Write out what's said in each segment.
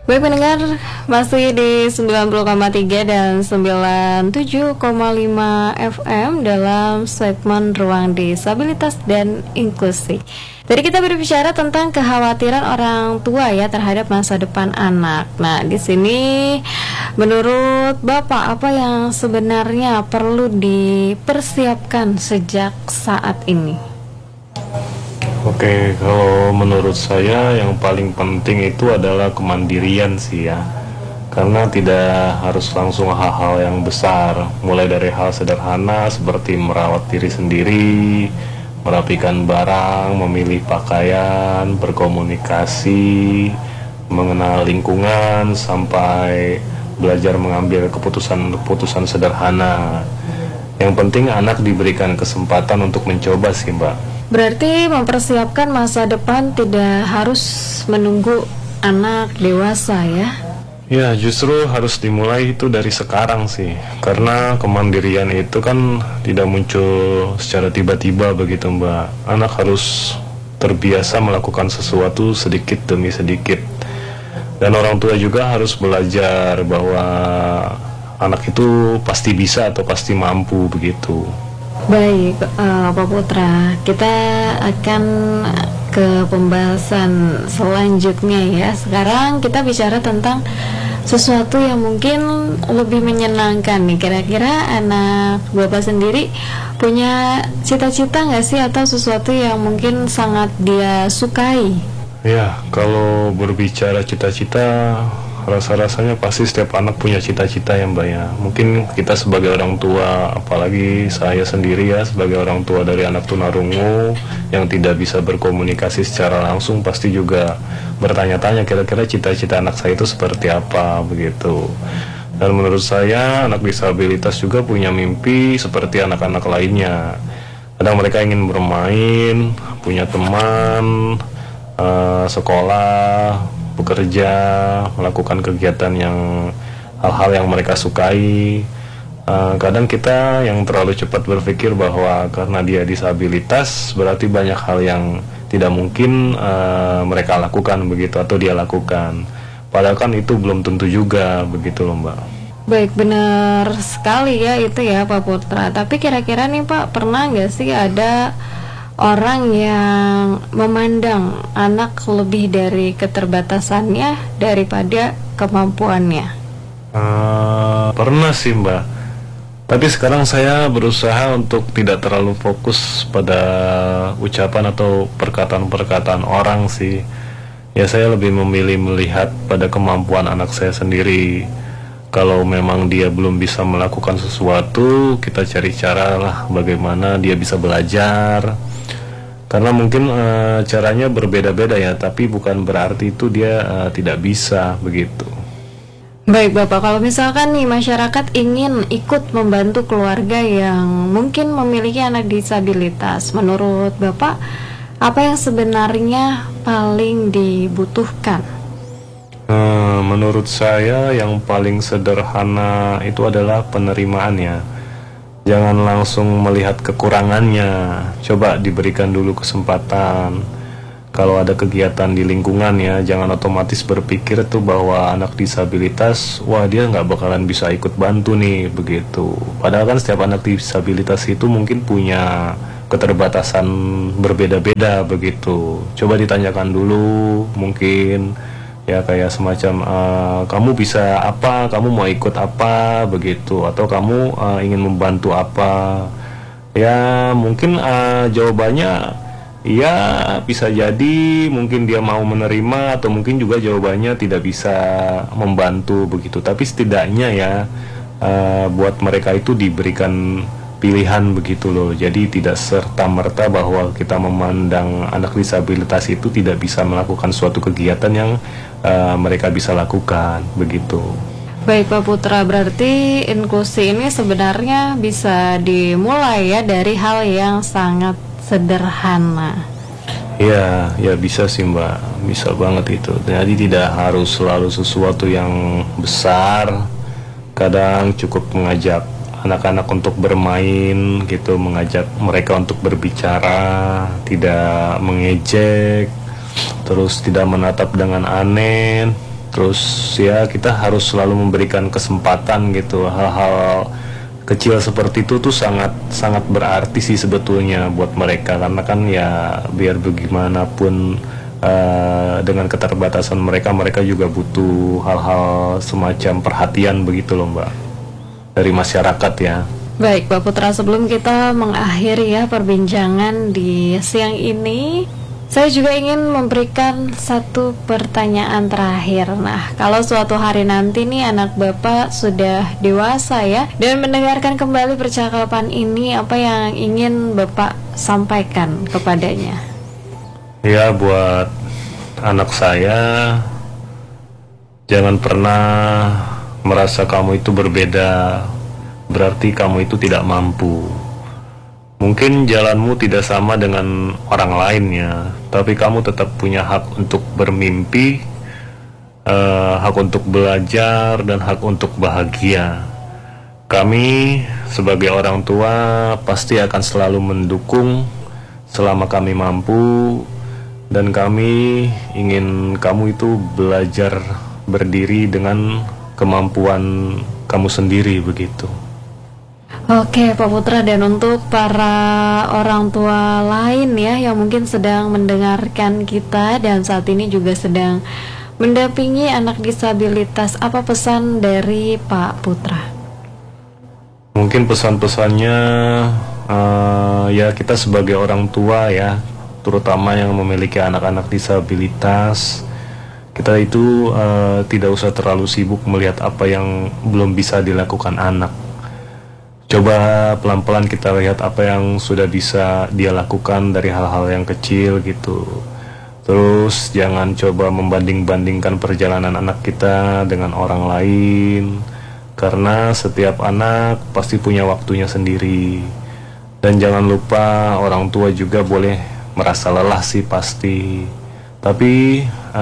Baik pendengar, masih di 90,3 dan 97,5 FM dalam segmen Ruang Disabilitas dan Inklusi. Tadi kita berbicara tentang kekhawatiran orang tua ya terhadap masa depan anak. Nah, di sini menurut Bapak apa yang sebenarnya perlu dipersiapkan sejak saat ini? Oke, kalau menurut saya yang paling penting itu adalah kemandirian sih ya. Karena tidak harus langsung hal-hal yang besar, mulai dari hal sederhana seperti merawat diri sendiri, merapikan barang, memilih pakaian, berkomunikasi, mengenal lingkungan, sampai belajar mengambil keputusan-keputusan sederhana. Yang penting anak diberikan kesempatan untuk mencoba sih, Mbak. Berarti mempersiapkan masa depan tidak harus menunggu anak dewasa ya? Ya, justru harus dimulai itu dari sekarang sih. Karena kemandirian itu kan tidak muncul secara tiba-tiba begitu, Mbak. Anak harus terbiasa melakukan sesuatu sedikit demi sedikit. Dan orang tua juga harus belajar bahwa anak itu pasti bisa atau pasti mampu begitu. Baik, Pak Putra, kita akan ke pembahasan selanjutnya ya. Sekarang kita bicara tentang sesuatu yang mungkin lebih menyenangkan nih. Kira-kira anak Bapak sendiri punya cita-cita nggak sih atau sesuatu yang mungkin sangat dia sukai? Ya, kalau berbicara cita-cita, rasa-rasanya pasti setiap anak punya cita-cita ya, Mbak ya. Mungkin kita sebagai orang tua, apalagi saya sendiri ya sebagai orang tua dari anak tunarungu yang tidak bisa berkomunikasi secara langsung, pasti juga bertanya-tanya kira-kira cita-cita anak saya itu seperti apa begitu. Dan menurut saya anak disabilitas juga punya mimpi seperti anak-anak lainnya. Kadang mereka ingin bermain, punya teman, sekolah, bekerja, melakukan kegiatan yang hal-hal yang mereka sukai. Kadang kita yang terlalu cepat berpikir bahwa karena dia disabilitas berarti banyak hal yang tidak mungkin mereka lakukan begitu atau dia lakukan. Padahal kan itu belum tentu juga begitu loh, Mbak. Baik, benar sekali ya itu ya Pak Putra. Tapi kira-kira nih Pak, pernah nggak sih ada orang yang memandang anak lebih dari keterbatasannya daripada kemampuannya? Pernah sih, Mbak. Tapi sekarang saya berusaha untuk tidak terlalu fokus pada ucapan atau perkataan-perkataan orang sih. Ya, saya lebih memilih melihat pada kemampuan anak saya sendiri. Kalau memang dia belum bisa melakukan sesuatu, kita cari cara lah bagaimana dia bisa belajar. Karena mungkin caranya berbeda-beda ya, tapi bukan berarti itu dia tidak bisa begitu. Baik Bapak, kalau misalkan nih masyarakat ingin ikut membantu keluarga yang mungkin memiliki anak disabilitas, menurut Bapak apa yang sebenarnya paling dibutuhkan? Menurut saya yang paling sederhana itu adalah penerimaannya. Jangan langsung melihat kekurangannya, coba diberikan dulu kesempatan. Kalau ada kegiatan di lingkungan ya, jangan otomatis berpikir tuh bahwa anak disabilitas, wah dia nggak bakalan bisa ikut bantu nih, begitu. Padahal kan setiap anak disabilitas itu mungkin punya keterbatasan berbeda-beda begitu. Coba ditanyakan dulu, mungkin ya kayak semacam kamu bisa apa, kamu mau ikut apa begitu, atau kamu ingin membantu apa ya. Mungkin jawabannya ya bisa jadi mungkin dia mau menerima, atau mungkin juga jawabannya tidak bisa membantu begitu. Tapi setidaknya ya buat mereka itu diberikan pilihan begitu loh. Jadi tidak serta-merta bahwa kita memandang anak disabilitas itu tidak bisa melakukan suatu kegiatan yang mereka bisa lakukan begitu. Baik Pak Putra, berarti inklusi ini sebenarnya bisa dimulai ya dari hal yang sangat sederhana. Ya, ya bisa sih Mbak, bisa banget itu. Jadi tidak harus selalu sesuatu yang besar. Kadang cukup mengajak anak-anak untuk bermain gitu, mengajak mereka untuk berbicara, tidak mengejek, terus tidak menatap dengan aneh. Terus ya kita harus selalu memberikan kesempatan gitu. Hal-hal kecil seperti itu tuh sangat sangat berarti sih sebetulnya buat mereka, karena kan ya biar bagaimanapun dengan keterbatasan mereka juga butuh hal-hal semacam perhatian begitu loh Mbak, dari masyarakat ya. Baik Pak Putra, sebelum kita mengakhiri ya perbincangan di siang ini, saya juga ingin memberikan satu pertanyaan terakhir. Nah, kalau suatu hari nanti nih anak Bapak sudah dewasa ya, dan mendengarkan kembali percakapan ini, apa yang ingin Bapak sampaikan kepadanya? Ya, buat anak saya, jangan pernah merasa kamu itu berbeda, berarti kamu itu tidak mampu. Mungkin jalanmu tidak sama dengan orang lainnya, tapi kamu tetap punya hak untuk bermimpi, hak untuk belajar, dan hak untuk bahagia. Kami sebagai orang tua pasti akan selalu mendukung selama kami mampu, dan kami ingin kamu itu belajar berdiri dengan kemampuan kamu sendiri begitu. Oke Pak Putra, dan untuk para orang tua lain ya yang mungkin sedang mendengarkan kita dan saat ini juga sedang mendampingi anak disabilitas, apa pesan dari Pak Putra? Mungkin pesan-pesannya ya kita sebagai orang tua ya, terutama yang memiliki anak-anak disabilitas, kita itu tidak usah terlalu sibuk melihat apa yang belum bisa dilakukan anak. Coba pelan-pelan kita lihat apa yang sudah bisa dia lakukan dari hal-hal yang kecil gitu. Terus jangan coba membanding-bandingkan perjalanan anak kita dengan orang lain, karena setiap anak pasti punya waktunya sendiri. Dan jangan lupa orang tua juga boleh merasa lelah sih pasti. Tapi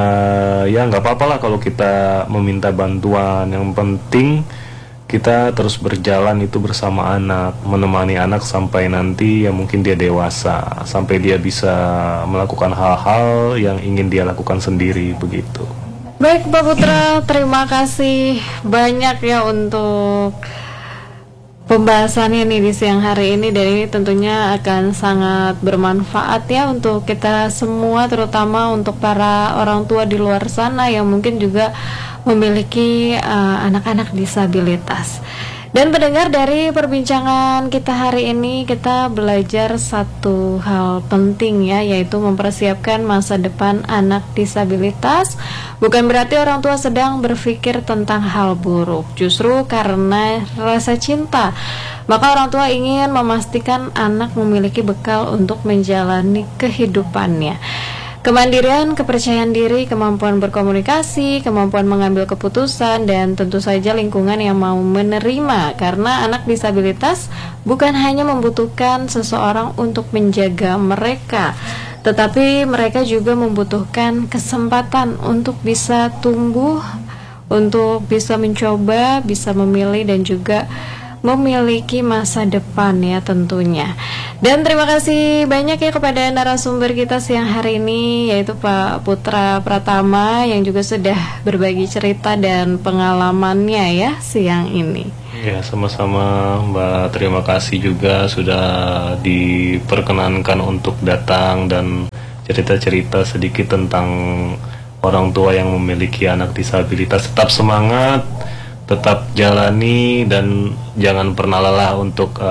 ya nggak apa-apa lah kalau kita meminta bantuan. Yang penting kita terus berjalan itu bersama anak, menemani anak sampai nanti ya mungkin dia dewasa, sampai dia bisa melakukan hal-hal yang ingin dia lakukan sendiri begitu. Baik Pak Putra, terima kasih banyak ya untuk pembahasannya nih di siang hari ini, dan ini tentunya akan sangat bermanfaat ya untuk kita semua, terutama untuk para orang tua di luar sana yang mungkin juga memiliki anak-anak disabilitas. Dan pendengar, dari perbincangan kita hari ini kita belajar satu hal penting ya, yaitu mempersiapkan masa depan anak disabilitas. Bukan berarti orang tua sedang berpikir tentang hal buruk. Justru karena rasa cinta, maka orang tua ingin memastikan anak memiliki bekal untuk menjalani kehidupannya. Kemandirian, kepercayaan diri, kemampuan berkomunikasi, kemampuan mengambil keputusan, dan tentu saja lingkungan yang mau menerima, karena anak disabilitas bukan hanya membutuhkan seseorang untuk menjaga mereka, tetapi mereka juga membutuhkan kesempatan untuk bisa tumbuh, untuk bisa mencoba, bisa memilih, dan juga memiliki masa depan ya tentunya. Dan terima kasih banyak ya kepada narasumber kita siang hari ini, yaitu Pak Putra Pratama yang juga sudah berbagi cerita dan pengalamannya ya siang ini. Ya, sama-sama Mbak, terima kasih juga sudah diperkenankan untuk datang dan cerita-cerita sedikit tentang orang tua yang memiliki anak disabilitas. Tetap semangat, tetap jalani, dan jangan pernah lelah untuk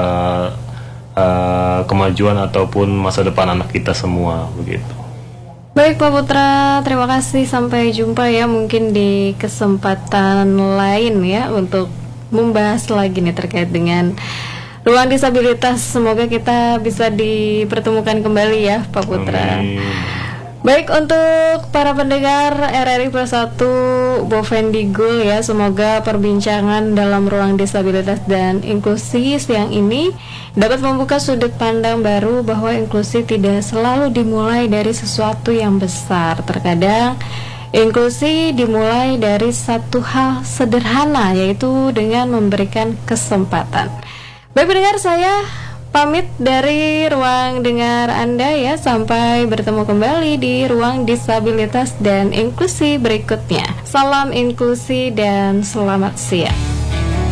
kemajuan ataupun masa depan anak kita semua begitu. Baik Pak Putra, terima kasih, sampai jumpa ya mungkin di kesempatan lain ya untuk membahas lagi nih terkait dengan ruang disabilitas. Semoga kita bisa dipertemukan kembali ya Pak Putra. Amin. Baik, untuk para pendengar RRI Persatu Bovendigul ya, semoga perbincangan dalam ruang disabilitas dan inklusi siang ini dapat membuka sudut pandang baru bahwa inklusi tidak selalu dimulai dari sesuatu yang besar. Terkadang inklusi dimulai dari satu hal sederhana, yaitu dengan memberikan kesempatan. Baik pendengar, saya pamit dari ruang dengar Anda ya. Sampai bertemu kembali di ruang disabilitas dan inklusi berikutnya. Salam inklusi dan selamat siang.